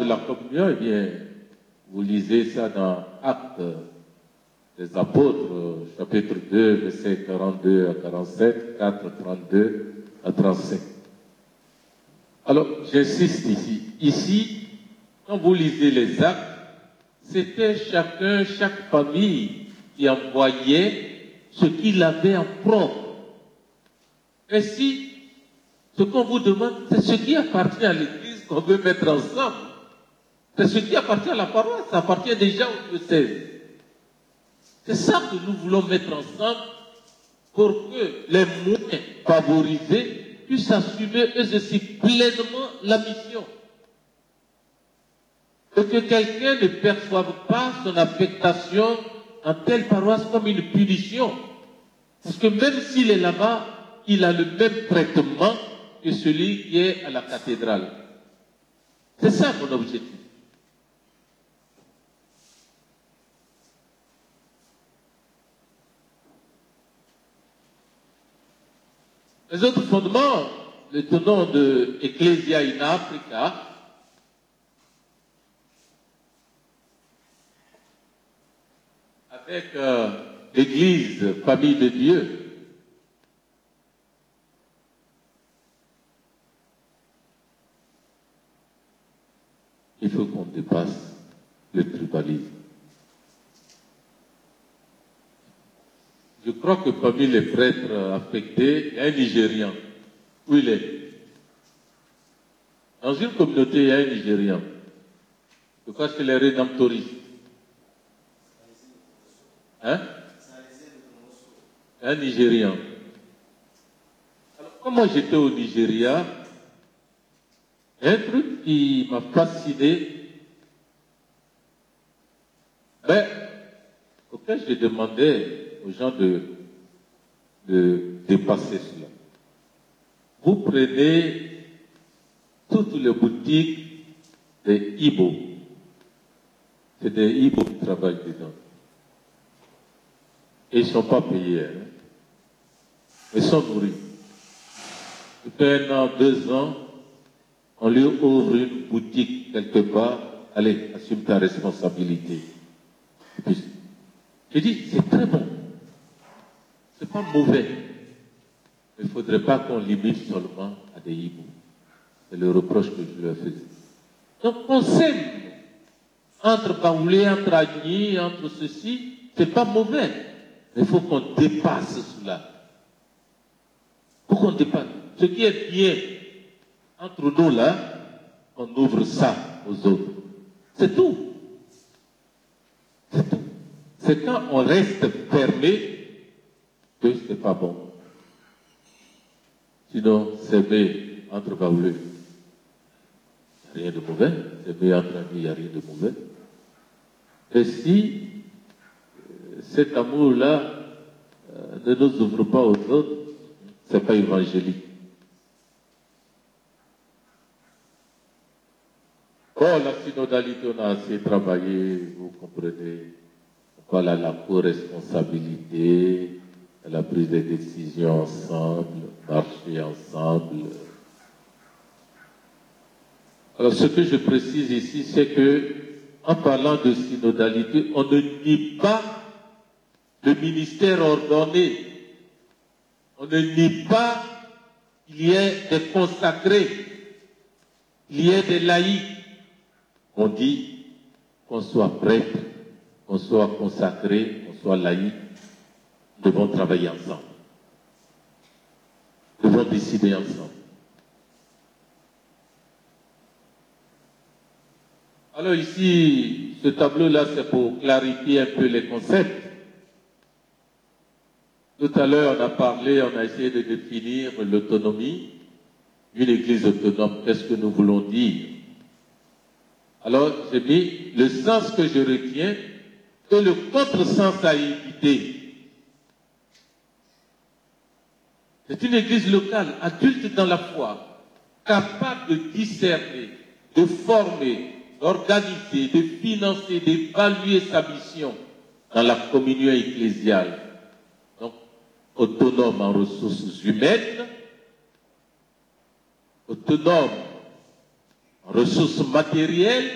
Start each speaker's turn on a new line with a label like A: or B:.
A: de la communion, eh bien, vous lisez ça dans Actes des Apôtres, chapitre 2, versets 42 à 47, 4, 32 à 35. Alors, j'insiste ici. Ici, quand vous lisez les Actes, c'était chaque famille qui envoyait ce qu'il avait en propre. Mais si ce qu'on vous demande, c'est ce qui appartient à l'Église qu'on veut mettre ensemble. C'est ce qui appartient à la paroisse, ça appartient déjà au diocèse. C'est ça que nous voulons mettre ensemble pour que les moins favorisés puissent assumer eux aussi pleinement la mission. Et que quelqu'un ne perçoive pas son affectation en telle paroisse comme une punition. Parce que même s'il est là-bas, il a le même traitement que celui qui est à la cathédrale. C'est ça mon objectif. Les autres fondements, le tenant de Ecclesia in Africa, avec l'Église, famille de Dieu, il faut qu'on dépasse le tribalisme. Je crois que parmi les prêtres affectés, il y a un Nigérian. Où il est? Dans une communauté, il y a un Nigérian. Je crois que c'est les rédemptoristes. Hein? Un Nigérian. Alors, quand moi j'étais au Nigeria, il y a un truc qui m'a fasciné. Mais, auquel j'ai demandé aux gens de dépasser cela. Vous prenez toutes les boutiques des Igbo. C'est des Igbo qui travaillent dedans. Et ils ne sont pas payés. Hein. Ils sont nourris. Depuis 1 an, 2 ans, on lui ouvre une boutique quelque part. Allez, assume ta responsabilité. Et puis, je dis, c'est très bon. C'est pas mauvais. Il ne faudrait pas qu'on limite seulement à des hiboux. C'est le reproche que je leur faisais. Donc, on s'aime. Entre Baoulé, entre Agni, entre ceci, c'est pas mauvais. Mais il faut qu'on dépasse cela. Il faut qu'on dépasse. Ce qui est bien entre nous là, on ouvre ça aux autres. C'est tout. C'est tout. C'est quand on reste fermé que c'est pas bon. Sinon, s'aimer entre Baoulé, il n'y a rien de mauvais. S'aimer entre amis, il n'y a rien de mauvais. Et si cet amour-là ne nous ouvre pas aux autres, c'est pas évangélique. Bon, la synodalité, on a assez travaillé, vous comprenez. Voilà la co-responsabilité, la prise de décisions ensemble, marcher ensemble. Alors, ce que je précise ici, c'est que, en parlant de synodalité, on ne nie pas le ministère ordonné. On ne nie pas qu'il y ait des consacrés, qu'il y ait des laïcs. On dit qu'on soit prêtre, qu'on soit consacré, qu'on soit laïque, nous devons travailler ensemble. Nous devons décider ensemble. Alors ici, ce tableau-là, c'est pour clarifier un peu les concepts. Tout à l'heure, on a essayé de définir l'autonomie. Une église autonome, qu'est-ce que nous voulons dire? Alors, j'ai mis le sens que je retiens et le contre-sens à éviter. C'est une église locale, adulte dans la foi, capable de discerner, de former, d'organiser, de financer, d'évaluer sa mission dans la communion ecclésiale. Donc, autonome en ressources humaines, autonome en ressources matérielles,